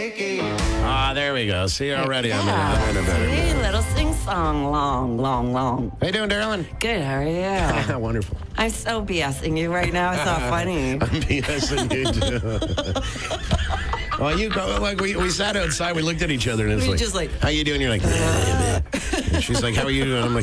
There we go. See, already I'm in a better See, mood. little sing-song, long. How you doing, darling? Good, how are you? Wonderful. I'm so BSing you right now. It's not funny. I'm BSing you too. Well, you go, like we sat outside, we looked at each other, and it's We like, just like, how you doing? You're like, and she's like, how are you doing? I'm like,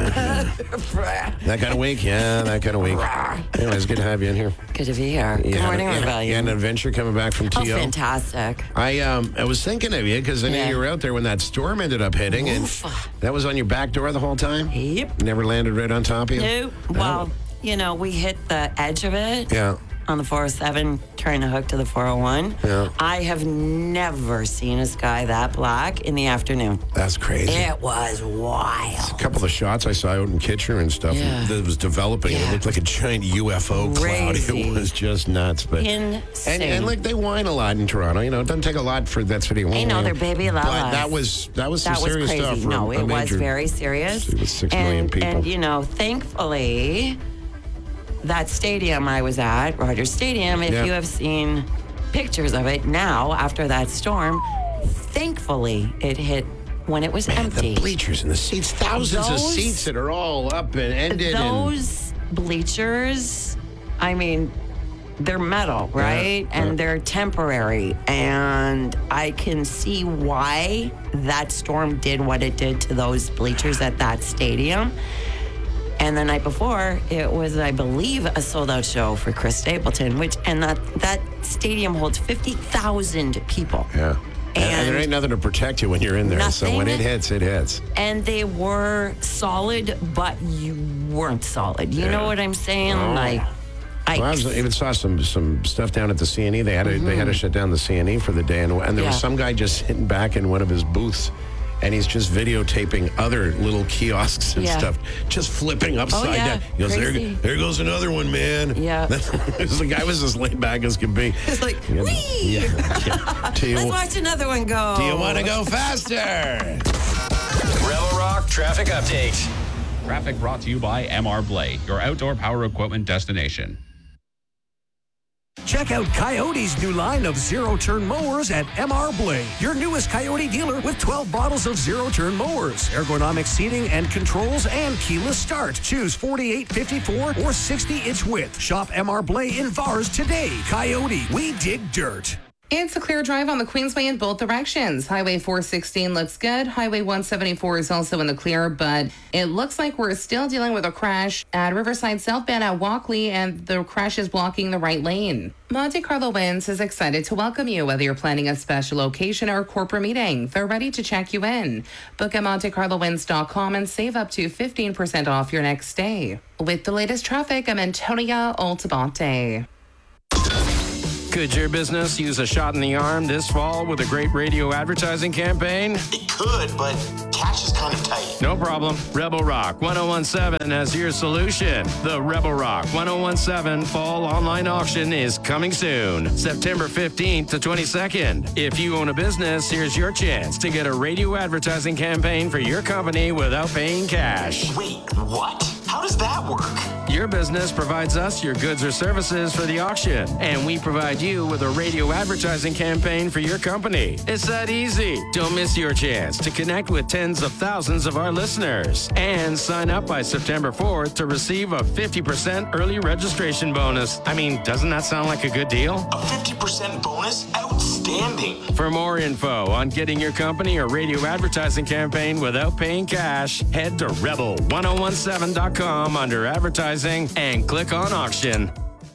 that kind of week? Yeah, that kind of week. Anyways, good to have you in here. Good to be here. Good morning, Rebellion. You had an adventure coming back from TO. Oh, fantastic. I was thinking of you because I knew you were out there when that storm ended up hitting, and that was on your back door the whole time? Yep. Never landed right on top of you? No. Well, we hit the edge of it. Yeah. On the 407, trying to hook to the 401. Yeah. I have never seen a sky that black in the afternoon. That's crazy. It was wild. A couple of shots I saw out in Kitchener and stuff that was developing. Yeah. It looked like a giant UFO cloud. Crazy. It was just nuts. But Insane. And like they whine a lot in Toronto. You know, it doesn't take a lot for that city. I know, they're baby But lalas. that was some serious crazy. stuff. No, it was very serious. It was 6 million people. And, thankfully, that stadium I was at, Rogers Stadium, if you have seen pictures of it now after that storm, thankfully it hit when it was empty. The bleachers and the seats, thousands of seats that are all up and ended. Those bleachers, I mean, they're metal, right? And they're temporary. And I can see why that storm did what it did to those bleachers at that stadium. And the night before, it was, I believe, a sold-out show for Chris Stapleton, and that stadium holds 50,000 people. Yeah. And there ain't nothing to protect you when you're in there. Nothing. So when it hits, it hits. And they were solid, but you weren't solid. You know what I'm saying? Well, I even saw some stuff down at the CNE. They had to shut down the CNE for the day, and there was some guy just sitting back in one of his booths. And he's just videotaping other little kiosks and stuff, just flipping upside down. He goes, there goes another one, man. Yeah. The guy was as laid back as could be. It's like, whee! Let's watch another one go. Do you want to go faster? Rebel Rock Traffic Update. Traffic brought to you by MR Blade, your outdoor power equipment destination. Check out Coyote's new line of zero-turn mowers at MR Blade, your newest Coyote dealer with 12 bottles of zero-turn mowers, ergonomic seating and controls, and keyless start. Choose 48, 54, or 60-inch width. Shop MR Blade in VARS today. Coyote, we dig dirt. It's a clear drive on the Queensway in both directions. Highway 416 looks good. Highway 174 is also in the clear, but it looks like we're still dealing with a crash at Riverside southbound at Walkley, and the crash is blocking the right lane. Monte Carlo Winds is excited to welcome you, whether you're planning a special occasion or corporate meeting. They're ready to check you in. Book at MonteCarloWinds.com and save up to 15% off your next stay. With the latest traffic, I'm Antonia Altabate. Could your business use a shot in the arm this fall with a great radio advertising campaign? It could, but cash is kind of tight. No problem. Rebel Rock 1017 has your solution. The Rebel Rock 1017 Fall Online Auction is coming soon, September 15th to 22nd. If you own a business, here's your chance to get a radio advertising campaign for your company without paying cash. Wait, what? How does that work? Your business provides us your goods or services for the auction, and we provide you with a radio advertising campaign for your company. It's that easy. Don't miss your chance to connect with tens of thousands of our listeners and sign up by September 4th to receive a 50% early registration bonus. I mean, doesn't that sound like a good deal? A 50% bonus? Outstanding. For more info on getting your company or radio advertising campaign without paying cash, head to rebel1017.com under advertising and click on auction.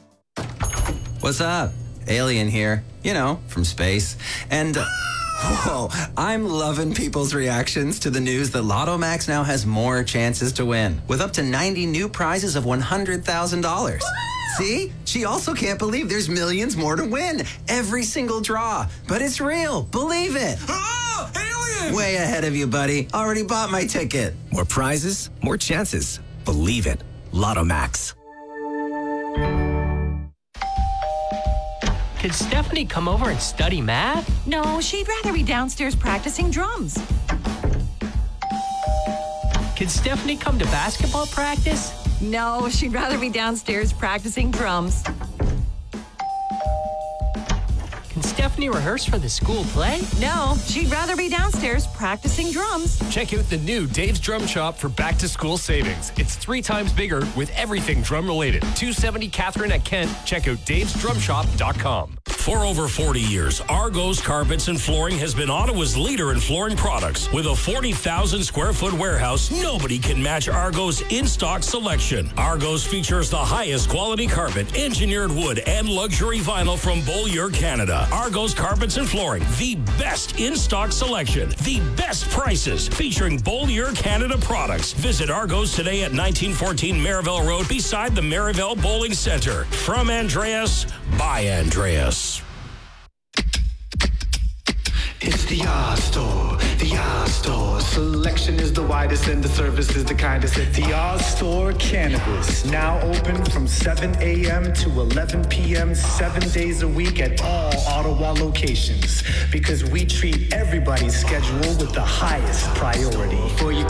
What's up? Alien here, from space. And, whoa, I'm loving people's reactions to the news that Lotto Max now has more chances to win, with up to 90 new prizes of $100,000. See? She also can't believe there's millions more to win. Every single draw. But it's real. Believe it. Oh, alien! Way ahead of you, buddy. Already bought my ticket. More prizes, more chances. Believe it. Lotto Max. Could Stephanie come over and study math? No, she'd rather be downstairs practicing drums. Could Stephanie come to basketball practice? No, she'd rather be downstairs practicing drums. Can Stephanie Stephanie rehearse for the school play? No, she'd rather be downstairs practicing drums. Check out the new Dave's Drum Shop for back-to-school savings. It's 3 times bigger with everything drum-related. 270 Catherine at Kent. Check out davesdrumshop.com. For over 40 years, Argos Carpets and Flooring has been Ottawa's leader in flooring products. With a 40,000 square foot warehouse, nobody can match Argos' in-stock selection. Argos features the highest quality carpet, engineered wood, and luxury vinyl from Beaulieu, Canada. Argos Carpets and Flooring, the best in-stock selection, the best prices, featuring Beaulieu, Canada products. Visit Argos today at 1914 Maryville Road beside the Maryville Bowling Center. From Andreas, by Andreas. It's the R Store, the R Store. Selection is the widest and the service is the kindest at the R Store Cannabis. Now open from 7 a.m. to 11 p.m. 7 days a week at all Ottawa locations. Because we treat everybody's schedule with the highest priority. For your